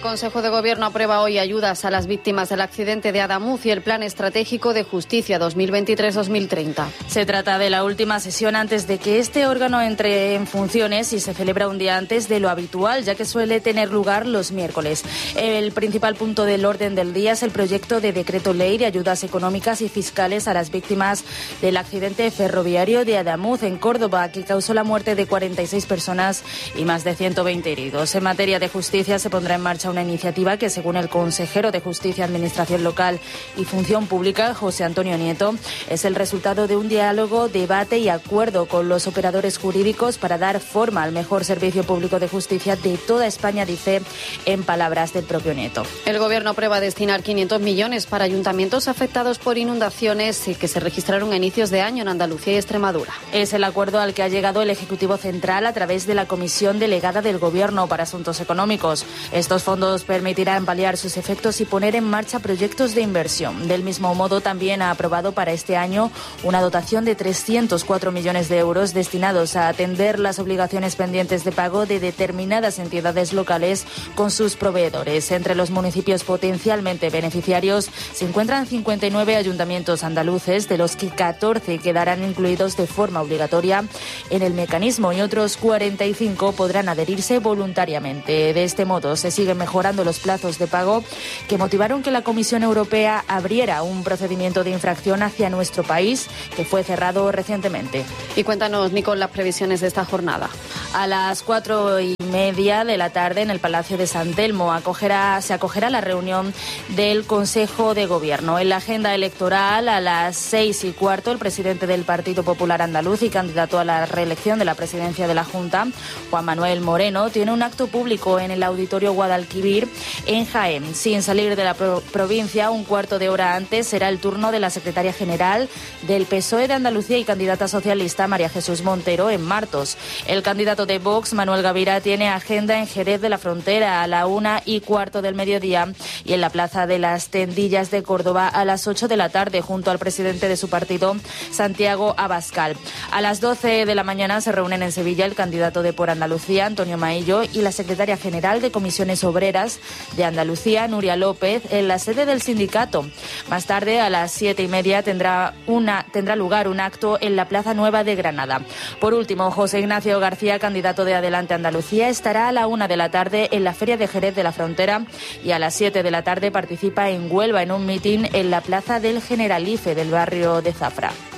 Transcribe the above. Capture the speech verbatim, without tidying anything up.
Consejo de Gobierno aprueba hoy ayudas a las víctimas del accidente de Adamuz y el Plan Estratégico de Justicia dos mil veintitrés dos mil treinta. Se trata de la última sesión antes de que este órgano entre en funciones y se celebra un día antes de lo habitual, ya que suele tener lugar los miércoles. El principal punto del orden del día es el proyecto de decreto ley de ayudas económicas y fiscales a las víctimas del accidente ferroviario de Adamuz en Córdoba, que causó la muerte de cuarenta y seis personas y más de ciento veinte heridos. En materia de justicia se pondrá en marcha una iniciativa que, según el consejero de Justicia, Administración Local y Función Pública, José Antonio Nieto, es el resultado de un diálogo, debate y acuerdo con los operadores jurídicos para dar forma al mejor servicio público de justicia de toda España, dice en palabras del propio Nieto. El Gobierno aprueba destinar quinientos millones para ayuntamientos afectados por inundaciones que se registraron a inicios de año en Andalucía y Extremadura. Es el acuerdo al que ha llegado el Ejecutivo Central a través de la Comisión Delegada del Gobierno para Asuntos Económicos. Estos fondos permitirán paliar sus efectos y poner en marcha proyectos de inversión. Del mismo modo, también ha aprobado para este año una dotación de trescientos cuatro millones de euros destinados a atender las obligaciones pendientes de pago de determinadas entidades locales con sus proveedores. Entre los municipios potencialmente beneficiarios se encuentran cincuenta y nueve ayuntamientos andaluces, de los que catorce quedarán incluidos de forma obligatoria en el mecanismo y otros cuarenta y cinco podrán adherirse voluntariamente. De este modo se siguen mejorando los plazos de pago que motivaron que la Comisión Europea abriera un procedimiento de infracción hacia nuestro país, que fue cerrado recientemente. Y cuéntanos, Nicole, las previsiones de esta jornada. A las cuatro y media de la tarde en el Palacio de San Telmo acogerá, se acogerá la reunión del Consejo de Gobierno. En la agenda electoral, a las seis y cuarto, el presidente del Partido Popular Andaluz y candidato a la reelección de la presidencia de la Junta, Juan Manuel Moreno, tiene un acto público en el Auditorio Guadalquivir en Jaén. Sin salir de la pro- provincia, un cuarto de hora antes será el turno de la secretaria general del P S O E de Andalucía y candidata socialista, María Jesús Montero, en Martos. El candidato de Vox, Manuel Gavira, tiene agenda en Jerez de la Frontera a la una y cuarto del mediodía y en la Plaza de las Tendillas de Córdoba a las ocho de la tarde, junto al presidente de su partido, Santiago Abascal. A las doce de la mañana se reúnen en Sevilla el candidato de Por Andalucía, Antonio Maillo, y la secretaria general de Comisiones Obreras de Andalucía, Nuria López, en la sede del sindicato. Más tarde, a las siete y media, tendrá, una, tendrá lugar un acto en la Plaza Nueva de Granada. Por último, José Ignacio García, candidato de Adelante Andalucía, estará a la una de la tarde en la Feria de Jerez de la Frontera y a las siete de la tarde participa en Huelva en un mitin en la Plaza del Generalife del barrio de Zafra.